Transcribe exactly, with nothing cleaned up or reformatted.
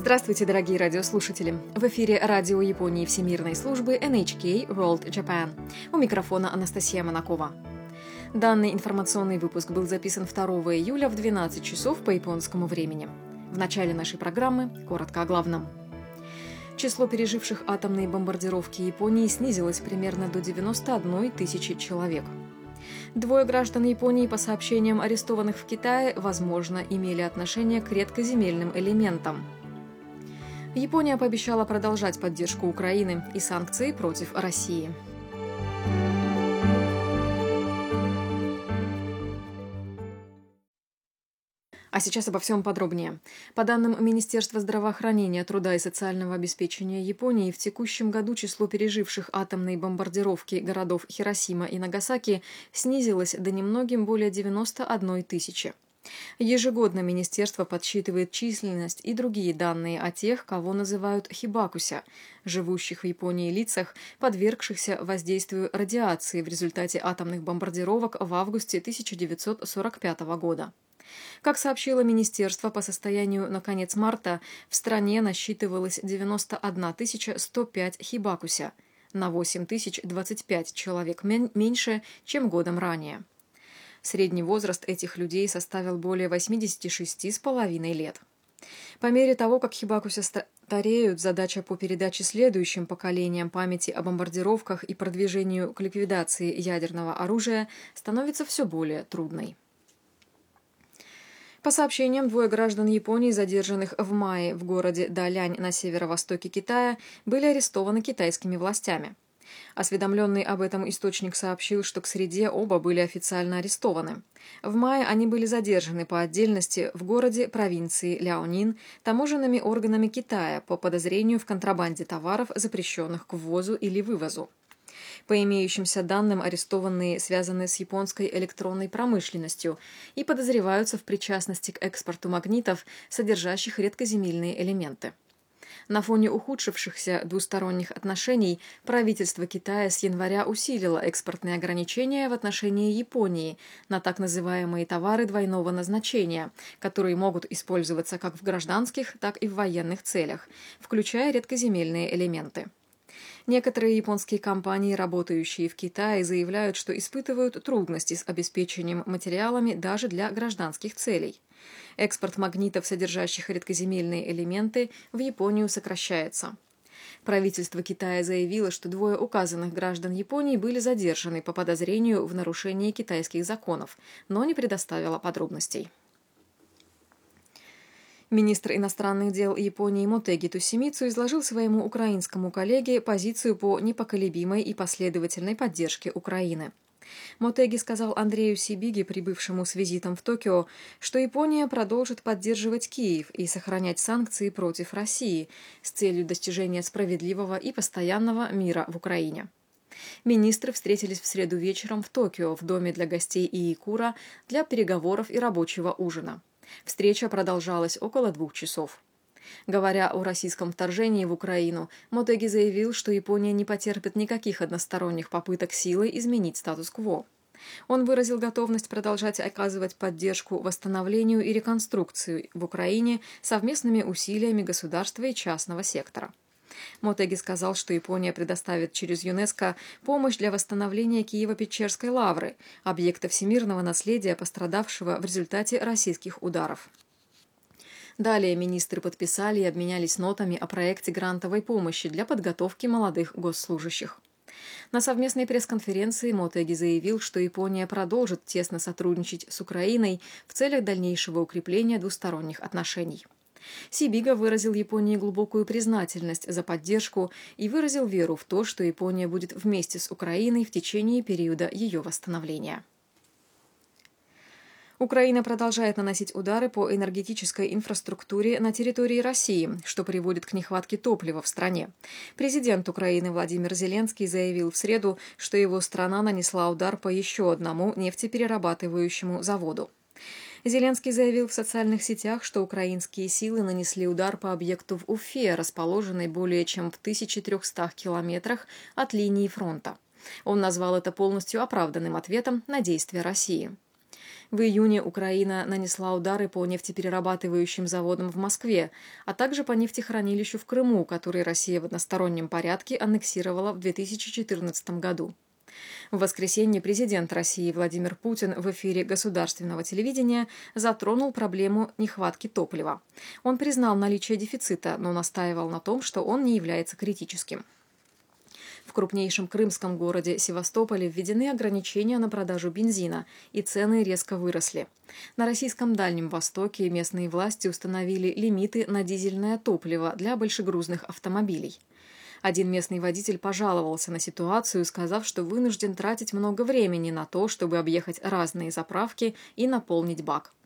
Здравствуйте, дорогие радиослушатели! В эфире радио Японии Всемирной службы эн эйч кей World Japan. У микрофона Анастасия Монакова. Данный информационный выпуск был записан второго июля в двенадцать часов по японскому времени. В начале нашей программы коротко о главном. Число переживших атомные бомбардировки Японии снизилось примерно до девяноста одной тысячи человек. Двое граждан Японии, по сообщениям арестованных в Китае, возможно, имели отношение к редкоземельным элементам. Япония пообещала продолжать поддержку Украины и санкции против России. А сейчас обо всем подробнее. По данным Министерства здравоохранения, труда и социального обеспечения Японии, в текущем году число переживших атомные бомбардировки городов Хиросима и Нагасаки снизилось до немногим более девяноста одной тысячи. Ежегодно министерство подсчитывает численность и другие данные о тех, кого называют хибакуся, живущих в Японии лицах, подвергшихся воздействию радиации в результате атомных бомбардировок в августе тысяча девятьсот сорок пятого года. Как сообщило министерство, по состоянию на конец марта в стране насчитывалось девяносто одна тысяча сто пять хибакуся, на восемь тысяч двадцать пять человек меньше, чем годом ранее. Средний возраст этих людей составил более восьмидесяти шести с половиной лет. По мере того, как хибакуся стареют, задача по передаче следующим поколениям памяти о бомбардировках и продвижению к ликвидации ядерного оружия становится все более трудной. По сообщениям, двое граждан Японии, задержанных в мае в городе Далянь на северо-востоке Китая, были арестованы китайскими властями. Осведомленный об этом источник сообщил, что к среде оба были официально арестованы. В мае они были задержаны по отдельности в городе провинции Ляонин таможенными органами Китая по подозрению в контрабанде товаров, запрещенных к ввозу или вывозу. По имеющимся данным, арестованные связаны с японской электронной промышленностью и подозреваются в причастности к экспорту магнитов, содержащих редкоземельные элементы. На фоне ухудшившихся двусторонних отношений правительство Китая с января усилило экспортные ограничения в отношении Японии на так называемые товары двойного назначения, которые могут использоваться как в гражданских, так и в военных целях, включая редкоземельные элементы. Некоторые японские компании, работающие в Китае, заявляют, что испытывают трудности с обеспечением материалами даже для гражданских целей. Экспорт магнитов, содержащих редкоземельные элементы, в Японию сокращается. Правительство Китая заявило, что двое указанных граждан Японии были задержаны по подозрению в нарушении китайских законов, но не предоставило подробностей. Министр иностранных дел Японии Мотеги Тосимицу изложил своему украинскому коллеге позицию по непоколебимой и последовательной поддержке Украины. Мотеги сказал Андрею Сибиге, прибывшему с визитом в Токио, что Япония продолжит поддерживать Киев и сохранять санкции против России с целью достижения справедливого и постоянного мира в Украине. Министры встретились в среду вечером в Токио в доме для гостей Иикура для переговоров и рабочего ужина. Встреча продолжалась около двух часов. Говоря о российском вторжении в Украину, Мотеги заявил, что Япония не потерпит никаких односторонних попыток силой изменить статус-кво. Он выразил готовность продолжать оказывать поддержку восстановлению и реконструкции в Украине совместными усилиями государства и частного сектора. Мотеги сказал, что Япония предоставит через ЮНЕСКО помощь для восстановления Киево-Печерской лавры, объекта всемирного наследия, пострадавшего в результате российских ударов. Далее министры подписали и обменялись нотами о проекте грантовой помощи для подготовки молодых госслужащих. На совместной пресс-конференции Мотеги заявил, что Япония продолжит тесно сотрудничать с Украиной в целях дальнейшего укрепления двусторонних отношений. Сибига выразил Японии глубокую признательность за поддержку и выразил веру в то, что Япония будет вместе с Украиной в течение периода ее восстановления. Украина продолжает наносить удары по энергетической инфраструктуре на территории России, что приводит к нехватке топлива в стране. Президент Украины Владимир Зеленский заявил в среду, что его страна нанесла удар по еще одному нефтеперерабатывающему заводу. Зеленский заявил в социальных сетях, что украинские силы нанесли удар по объекту в Уфе, расположенной более чем в тысяче трехстах километрах от линии фронта. Он назвал это полностью оправданным ответом на действия России. В июне Украина нанесла удары по нефтеперерабатывающим заводам в Москве, а также по нефтехранилищу в Крыму, который Россия в одностороннем порядке аннексировала в две тысячи четырнадцатом году. В воскресенье президент России Владимир Путин в эфире государственного телевидения затронул проблему нехватки топлива. Он признал наличие дефицита, но настаивал на том, что он не является критическим. В крупнейшем крымском городе Севастополе введены ограничения на продажу бензина, и цены резко выросли. На российском Дальнем Востоке местные власти установили лимиты на дизельное топливо для большегрузных автомобилей. Один местный водитель пожаловался на ситуацию, сказав, что вынужден тратить много времени на то, чтобы объехать разные заправки и наполнить бак.